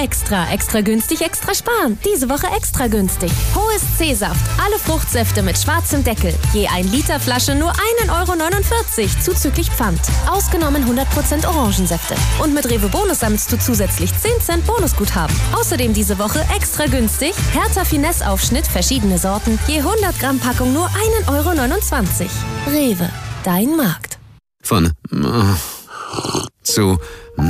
Extra. Extra günstig, extra sparen. Diese Woche extra günstig. Hohes C-Saft. Alle Fruchtsäfte mit schwarzem Deckel. Je 1 Liter Flasche nur 1,49 € zuzüglich Pfand. Ausgenommen 100% Orangensäfte. Und mit Rewe Bonus sammelst du zusätzlich 10 Cent Bonusguthaben. Außerdem diese Woche extra günstig. Hertha Finesse-Aufschnitt, verschiedene Sorten. Je 100 Gramm Packung nur 1,29 €. Rewe. Dein Markt. Von zu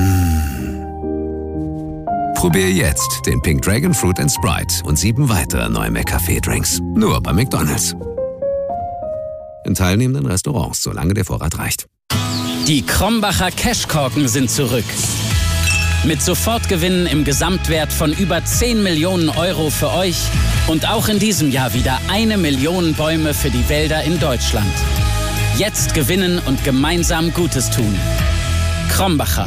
Probier jetzt den Pink Dragon Fruit & Sprite und 7 weitere neue McCafé-Drinks. Nur bei McDonald's. In teilnehmenden Restaurants, solange der Vorrat reicht. Die Krombacher Cashkorken sind zurück. Mit Sofortgewinnen im Gesamtwert von über 10 Millionen € für euch und auch in diesem Jahr wieder 1 Million Bäume für die Wälder in Deutschland. Jetzt gewinnen und gemeinsam Gutes tun. Krombacher.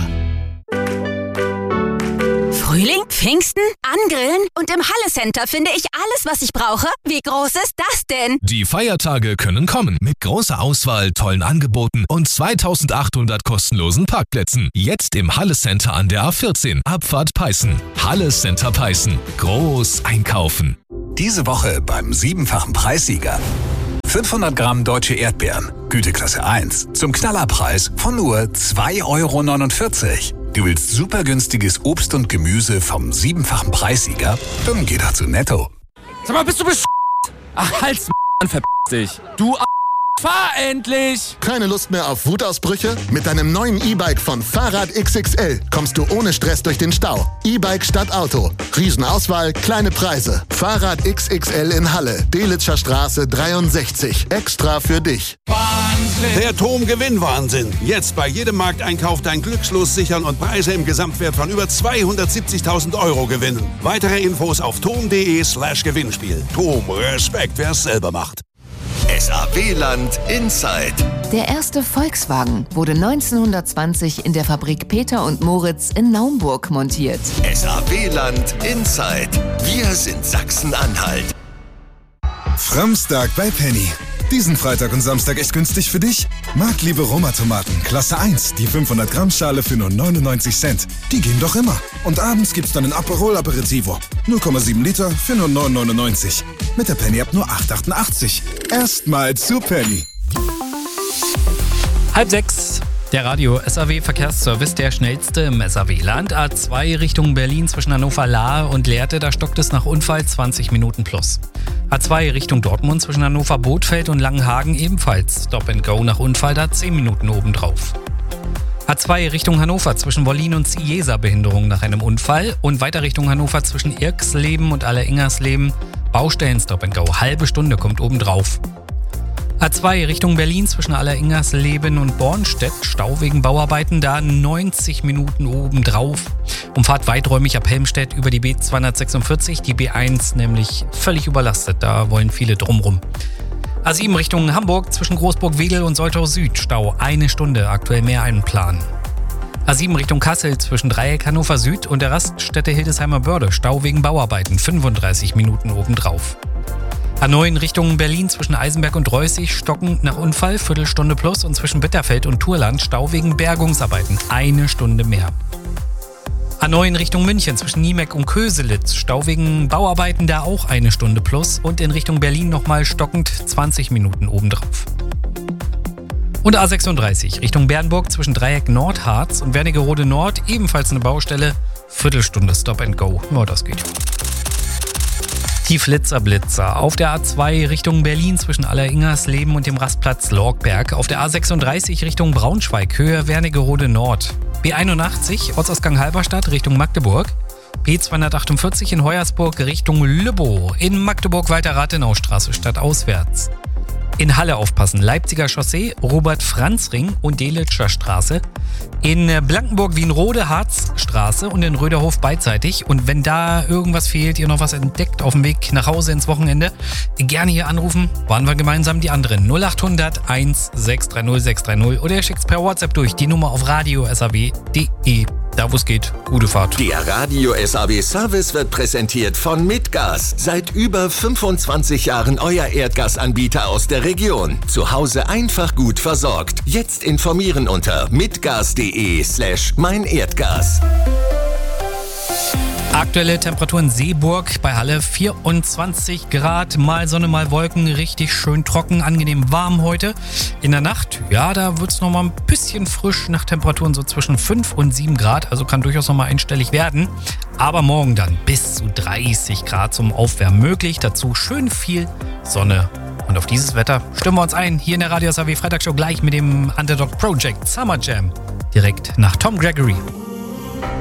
Frühling, Pfingsten, Angrillen und im Halle Center finde ich alles, was ich brauche. Wie groß ist das denn? Die Feiertage können kommen mit großer Auswahl, tollen Angeboten und 2800 kostenlosen Parkplätzen. Jetzt im Halle Center an der A14, Abfahrt Peißen. Halle Center Peißen. Groß einkaufen. Diese Woche beim 7-fachen Preissieger. 500 Gramm deutsche Erdbeeren, Güteklasse 1, zum Knallerpreis von nur 2,49 €. Du willst super günstiges Obst und Gemüse vom 7-fachen Preissieger? Dann geh doch zu Netto. Sag mal, bist du Ach, halt's verpiss dich. Du fahr endlich! Keine Lust mehr auf Wutausbrüche? Mit deinem neuen E-Bike von Fahrrad XXL kommst du ohne Stress durch den Stau. E-Bike statt Auto. Riesenauswahl, kleine Preise. Fahrrad XXL in Halle, Delitzscher Straße 63. Extra für dich. Wahnsinn! Der TOM-Gewinnwahnsinn. Jetzt bei jedem Markteinkauf dein Glückslos sichern und Preise im Gesamtwert von über 270.000 € gewinnen. Weitere Infos auf tom.de/Gewinnspiel. TOM, Respekt, wer es selber macht. SAW-Land Inside. Der erste Volkswagen wurde 1920 in der Fabrik Peter und Moritz in Naumburg montiert. SAW-Land Inside. Wir sind Sachsen-Anhalt. Framstag bei Penny. Diesen Freitag und Samstag echt günstig für dich? Marktliebe Roma-Tomaten, Klasse 1, die 500 Gramm Schale für nur 99 Cent. Die gehen doch immer. Und abends gibt's dann ein Aperol Aperitivo. 0,7 Liter für nur 9,99. Mit der Penny ab nur 8,88. Erstmal zu Penny. 5:30. Der Radio-SAW-Verkehrsservice, der schnellste im SAW-Land. A2 Richtung Berlin zwischen Hannover-Lahr und Lehrte, da stockt es nach Unfall 20 Minuten plus. A2 Richtung Dortmund zwischen Hannover-Bothfeld und Langenhagen ebenfalls. Stop and Go nach Unfall, da 10 Minuten obendrauf. A2 Richtung Hannover zwischen Wollin und Ciesa Behinderung nach einem Unfall und weiter Richtung Hannover zwischen Irksleben und Alleringersleben Baustellen Stop and Go. Halbe Stunde kommt obendrauf. A2 Richtung Berlin zwischen Alleringersleben und Bornstedt, Stau wegen Bauarbeiten, da 90 Minuten obendrauf. Umfahrt weiträumig ab Helmstedt über die B246, die B1 nämlich völlig überlastet, da wollen viele drumrum. A7 Richtung Hamburg zwischen Großburg-Wedel und Soltau Süd, Stau 1 Stunde, aktuell mehr einplanen. A7 Richtung Kassel zwischen Dreieck Hannover Süd und der Raststätte Hildesheimer Börde, Stau wegen Bauarbeiten, 35 Minuten obendrauf. A9 Richtung Berlin zwischen Eisenberg und Reußig, stockend nach Unfall, Viertelstunde plus und zwischen Bitterfeld und Turland, Stau wegen Bergungsarbeiten, 1 Stunde mehr. A9 Richtung München zwischen Niemeck und Köselitz, Stau wegen Bauarbeiten, da auch 1 Stunde plus und in Richtung Berlin nochmal stockend 20 Minuten obendrauf. Und A36 Richtung Bernburg zwischen Dreieck Nordharz und Wernigerode Nord, ebenfalls eine Baustelle, Viertelstunde Stop and Go, ja, das geht. Die Flitzer-Blitzer. Auf der A2 Richtung Berlin zwischen Alleringersleben und dem Rastplatz Lorgberg. Auf der A36 Richtung Braunschweig, Höhe Wernigerode Nord. B81 Ortsausgang Halberstadt Richtung Magdeburg. B248 in Hoyersburg Richtung Lübbow. In Magdeburg Walter-Rathenau-Straße stadtauswärts. In Halle aufpassen, Leipziger Chaussee, Robert-Franz-Ring und Delitzscher Straße. In Blankenburg, Wienrode, Harzstraße und in Röderhof beidseitig. Und wenn da irgendwas fehlt, ihr noch was entdeckt auf dem Weg nach Hause ins Wochenende, gerne hier anrufen, waren wir gemeinsam die anderen. 0800 1630 630 oder ihr schickt's per WhatsApp durch, die Nummer auf radio.saw.de. Da wo es geht, gute Fahrt. Der Radio SAW Service wird präsentiert von Mitgas. Seit über 25 Jahren euer Erdgasanbieter aus der Region. Zu Hause einfach gut versorgt. Jetzt informieren unter mitgas.de/meinerdgas. Aktuelle Temperaturen Seeburg bei Halle 24 Grad, mal Sonne, mal Wolken, richtig schön trocken, angenehm warm heute. In der Nacht, ja, da wird es nochmal ein bisschen frisch nach Temperaturen so zwischen 5 und 7 Grad, also kann durchaus nochmal einstellig werden. Aber morgen dann bis zu 30 Grad zum Aufwärmen möglich, dazu schön viel Sonne. Und auf dieses Wetter stimmen wir uns ein, hier in der Radio SAW Freitagshow gleich mit dem Underdog Project Summer Jam, direkt nach Tom Gregory.